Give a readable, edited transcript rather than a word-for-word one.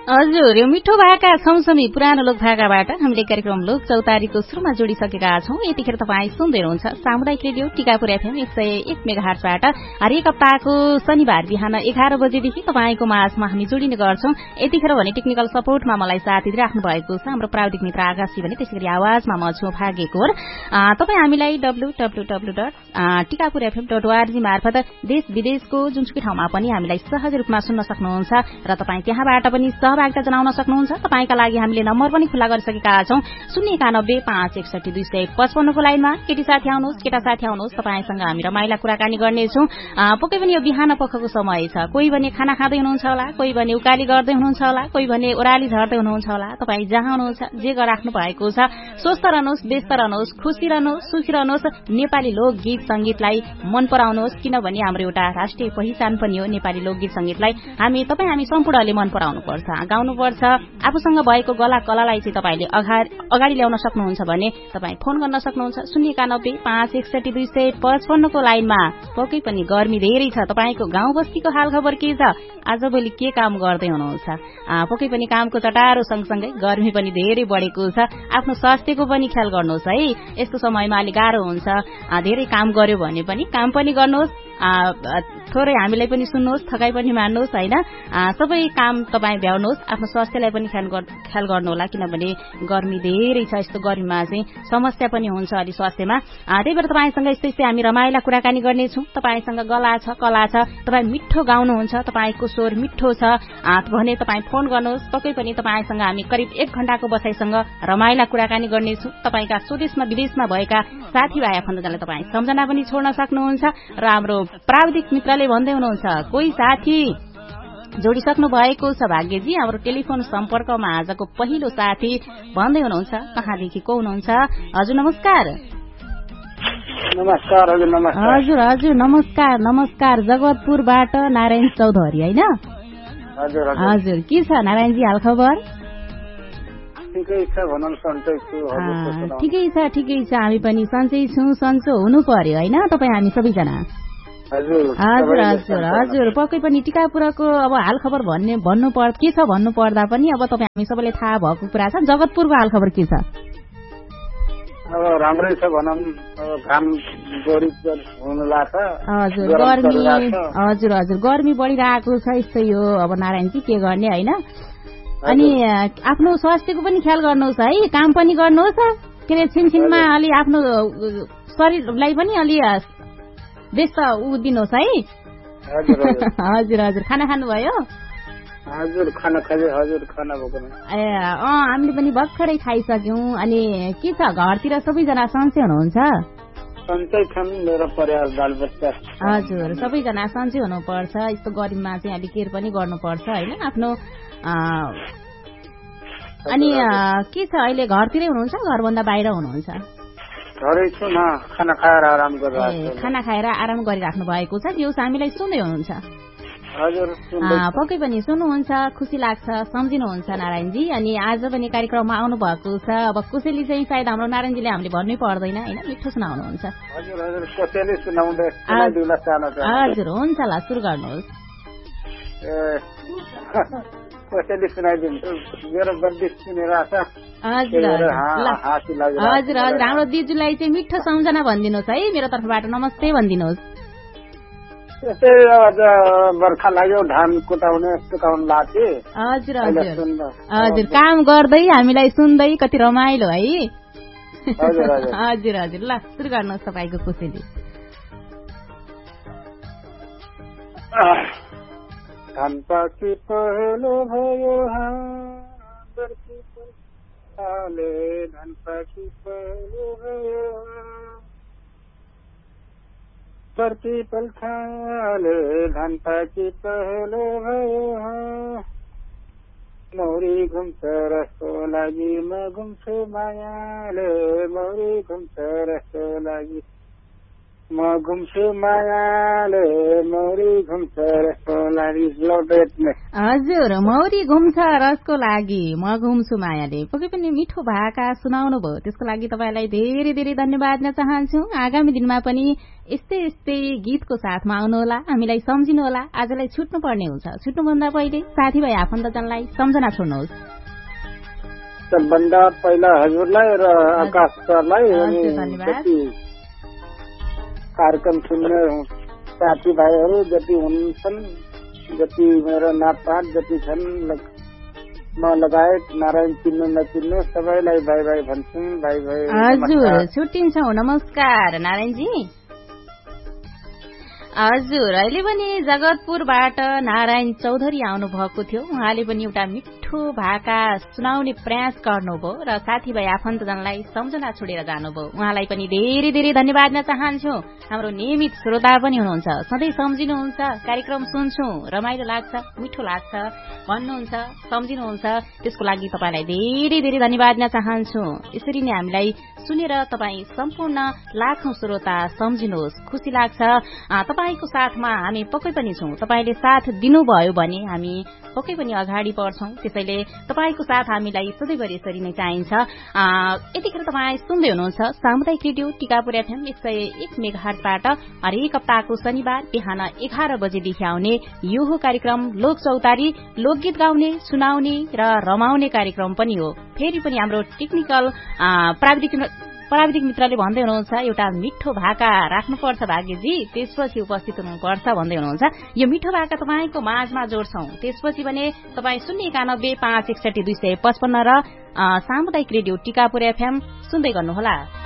हजुर, यो मिठो भाका छमछमी पुरानो लोक भाकाबाट हामीले कार्यक्रम लोक चौतारीको सुरुमा जोडिसकेका छौं। यतिखेर तपाईँ सुन्दै हुनुहुन्छ सामुदायिक रेडियो टिकापुर एफएम 101 मेगाहर्जबाट हरेक हप्ताको शनिबार बिहान 11 बजेदेखि तपाईँको माझमा हामी जोडिने गर्छौं। यतिखेर भने टेक्निकल सपोर्टमा मलाई साथ दिइराख्नु भएको छ हाम्रो प्राविधिक मित्र आकाशी भने, त्यसैगरी आवाजमा म छु भाग्यकोर। तपाईँ हामीलाई www.tikapurfm.org मार्फत देश विदेशको जुनसुकै ठाउँमा पनि हामीलाई सहज रूपमा सुन्न सक्नुहुन्छ र तपाईँ त्यहाँबाट पनि सहभागिता जनाउन सक्नुहुन्छ। तपाईका लागि हामीले नम्बर पनि खुला गरिसकेका छौं 091 561 255 को लाइनमा। केटी साथी आउनुहोस्, केटा साथी आउनुहोस्, तपाईसँग हामी रमाइला कुराकानी गर्नेछौं। पक्कै पनि यो बिहान पखको समय छ। कोही भने खाना खाँदै हुनुहुन्छ होला, कोही भने उकाली गर्दै हुनुहुन्छ होला, कोही भने ओराली झर्दै हुनुहुन्छ होला। तपाईँ जहाँ हुनुहुन्छ, जे गरिराख्नु भएको छ, स्वस्थ रहनुहोस्, व्यस्त रहनुहोस्, खुशी रहनुहोस्, सुखी रहनुहोस्। नेपाली लोकगीत संगीतलाई मन पराउनुहोस्, किनभने हाम्रो एउटा राष्ट्रिय पहिचान पनि हो नेपाली लोकगीत संगीतलाई। हामी सम्पूर्णले मन पराउनु पर्छ, गाउनुपर्छ। आफूसँग भएको गला कलालाई चाहिँ तपाईले अगाडि ल्याउन सक्नुहुन्छ भने तपाईँ फोन गर्न सक्नुहुन्छ 091 561 255 को लाइनमा। पक्कै पनि गर्मी धेरै छ। तपाईको गाउँ बस्तीको हालखबर के छ? आजभोलि के काम गर्दै हुनुहुन्छ? पक्कै पनि कामको चटारो सँगसँगै गर्मी पनि धेरै बढेको छ। आफ्नो स्वास्थ्यको पनि ख्याल गर्नुहोस् है। यस्तो समयमा अलि गाह्रो हुन्छ। धेरै काम गर्यो भने पनि काम पनि गर्नुहोस्, थोरै हामीलाई पनि सुन्नुहोस्, थकाइ पनि मान्नुहोस् हैन। सबै काम तपाईँ भ्याउनुहोस्, आफ्नो स्वास्थ्यलाई पनि ख्याल गर्नुहोला, किनभने गर्मी धेरै छ। यस्तो गर्मीमा चाहिँ समस्या पनि हुन्छ अलि स्वास्थ्यमा। त्यही भएर तपाईसँग यस्तै हामी रमाइला कुराकानी गर्नेछौँ। तपाईसँग गला छ, कला छ, तपाईँ मिठो गाउनुहुन्छ, तपाईँको स्वर मिठो छ भने तपाईँ फोन गर्नुहोस्। पक्कै पनि तपाईसँग हामी करिब 1 घण्टाको बसाइसँग रमाइला कुराकानी गर्नेछौँ। तपाईँका स्वदेशमा विदेशमा भएका साथीभाइ आफन्तजनलाई तपाईँ सम्झना पनि छोड्न सक्नुहुन्छ। र हाम्रो प्राविधिक मित्रले भन्दै हुनुहुन्छ कोही साथी जोडिसक्नु भएको छ भाग्यजी। हाम्रो टेलिफोन सम्पर्कमा आजको पहिलो साथी भन्दै हुनुहुन्छ, कहाँदेखि को हुनुहुन्छ? हजुर नमस्कार। नमस्कार हजुर। नमस्कार हजुर हजुर नमस्कार नमस्कार। जगतपुरबाट नारायण चौधरी हैन? हजुर हजुर। के छ नारायणजी हाल खबर? ठिकै छ भनौं, सन्चै छु। ठिकै छ ठिकै छ, हामी पनि सन्चै छौं। सन्चो हुनु पर्यो हैन तपाईँ हामी सबैजना? हजुर हजुर हजुर हजुर। पक्कै पनि टिकापुरको अब हाल खबर के छ भन्नु पर्दा पनि अब तपाईँ हामी सबैले थाहा भएको कुरा छ। जगतपुरको हाल खबर के छ? अब राम्रै छ भनौं। घाम बढी हुन लाग्छ। हजुर गर्मी, हजुर हजुर गर्मी बढिरहेको छ। यस्तै हो अब नारायणजी, के गर्ने हैन। अनि आफ्नो स्वास्थ्यको पनि ख्याल गर्नुहोस् है, काम पनि गर्नुहोस्। के अरे छिनछिनमा अलि आफ्नो शरीरलाई पनि अलि व्यस्त दिनुहोस् है। हजुर हजुर। खाना खानुभयो? हजुर खाना खाए। हजुर खाना भएको हामीले पनि भर्खरै खाइसक्यौं। अनि के छ घरतिर सबैजना सन्चै हुनुहुन्छ? सन्चै छन् मेरो परिवार बालबच्चा। हजुर सबैजना सन्चै हुनुपर्छ। यस्तो गर्मीमा चाहिँ अलि केयर पनि गर्नुपर्छ हैन आफ्नो। अनि के छ अहिले घरतिरै हुनुहुन्छ, घरभन्दा बाहिर हुनुहुन्छ? घरै छु न, खाना खाएर आराम गरिरहेको छु। खाना खाएर आराम गरिराख्नु भएको छ। देउस हामीलाई सुन्दै हुनुहुन्छ? हजुर पक्कै पनि सुन्नुहुन्छ, खुसी लाग्छ, सम्झिनुहुन्छ नारायणजी। अनि आज पनि कार्यक्रममा आउनु भएको छ। अब कोसेली चाहिँ सायद हाम्रो नारायणजीले हामीले भन्नै पर्दैन हैन, मिठो सुनाउनुहुन्छ। हजुर हजुर कोसेली सुनाउँदै सुनाइदिउला सानो छ। हजुर हुन्छ ल, सुरु गर्नुहोस्। कोसेली सुनाइदिन्छु, मेरो बर्दी सुनेर आछ। हजुर हजुर हजुर। हाम्रो दिजुलाई चाहिँ मिठो सम्झना भनिदिनुहोस् है, मेरो तर्फबाट नमस्ते भनिदिनुहोस्। यस्तै बर्खा लाग्यो, धान कुटाउने सुकाउन लाग्यो। हजुर हजुर हजुर। काम गर्दै हामीलाई सुन्दै कति रमाइलो है। हजुर हजुर। ल सुरु गर्नुहोस् तपाईँको कोसेली। धान पाकी पहेलो भयो धान पाकी पहेलो भयो बर्ती पल्खाले धान पाकी पहेलो भयो मौरी घुम्छ रसको लागि म घुम्छु मायाले मौरी घुम्छ रसको लागि म घुम्छु मायाले मौरी घुम्छ रसको लागि लौटेट्ने। हजुर, मौरी घुम्छ रसको लागि म घुम्छु मायाले पक्कै पनि मिठो भाका सुनाउनु भयो, त्यसको लागि तपाईँलाई धेरै धेरै धन्यवाद दिन चाहन्छु। आगामी दिनमा पनि यस्तै यस्तै गीतको साथमा आउनुहोला, हामीलाई सम्झिनुहोला। आजलाई छुट्नु पर्ने हुन्छ, छुट्नुभन्दा पहिले साथीभाइ आफन्तजनलाई सम्झना छोड्नुहोस्। सबभन्दा पहिला हजुरलाई र आकाश सरलाई कार्यक्रम सुन्ने साथीभाइहरू जति हुन्छन्, जति मेरो नातपात जति छन्, म लगायत नारायण चिन्नु नचिन्नु सबैलाई भाइ भाइ भन्छु। भाइ भाइ हजुर, छुट्टिन्छौँ। नमस्कार नारायणजी। हजुर, अहिले पनि जगतपुरबाट नारायण चौधरी आउनु भएको थियो। उहाँले पनि एउटा मिठो भाका सुनाउने प्रयास गर्नुभयो र साथीभाइ आफन्तजनलाई सम्झना छोडेर जानुभयो। उहाँलाई पनि धेरै धेरै धन्यवाद दिन चाहन्छु। हाम्रो नियमित श्रोता पनि हुनुहुन्छ, सधैँ सम्झिनुहुन्छ, कार्यक्रम सुन्छु, रमाइलो लाग्छ, मिठो लाग्छ भन्नुहुन्छ, सम्झिनुहुन्छ, त्यसको लागि तपाईँलाई धेरै धेरै धन्यवाद दिन चाहन्छु। यसरी नै हामीलाई सुनेर तपाईँ सम्पूर्ण लाखौं श्रोता सम्झिनुहोस्, खुसी लाग्छ। तपाईँको साथमा हामी पक्कै पनि छौं। तपाईँले साथ दिनुभयो भने हामी पक्कै पनि अगाडि बढ्छौं। त्यसैले तपाईँको साथ हामीलाई सधैँभरि यसरी नै चाहिन्छ। यतिखेर तपाईँ सुन्दै हुनुहुन्छ सामुदायिक रेडियो टिकापुर FM 101 मेगाहर्जबाट हरेक हप्ताको शनिबार बिहान 11 बजेदेखि आउने यो हो कार्यक्रम लोक चौतारी। लोकगीत गाउने, सुनाउने र रमाउने कार्यक्रम पनि हो। फेरि पनि हाम्रो टेक्निकल प्राविधिक मित्रले भन्दै हुनुहुन्छ एउटा मिठो भाका राख्नुपर्छ भाग्यजी, त्यसपछि उपस्थित हुनुपर्छ भन्दै हुनुहुन्छ। यो मिठो भाका तपाईँको माझमा जोड्छौं, त्यसपछि भने तपाईँ 091 561 255 र सामुदायिक रेडियो टिकापुर FM सुन्दै गर्नुहोला।